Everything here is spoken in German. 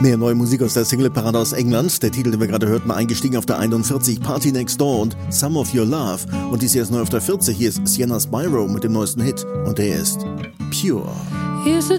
Mehr neue Musik aus der Singleparade aus England. Der Titel, den wir gerade hörten, eingestiegen auf der 41, Party Next Door und Some of Your Love. Und dies hier ist neu auf der 40, hier ist Sienna Spyro mit dem neuesten Hit. Und der ist Pure. Is it